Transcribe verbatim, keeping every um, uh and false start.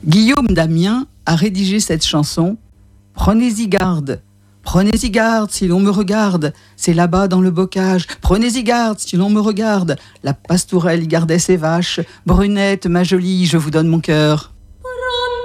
Guillaume d'Amiens a rédigé cette chanson. Prenez-y garde, prenez-y garde si l'on me regarde, c'est là-bas dans le bocage. Prenez-y garde si l'on me regarde, la pastourelle y gardait ses vaches. Brunette, ma jolie, je vous donne mon cœur.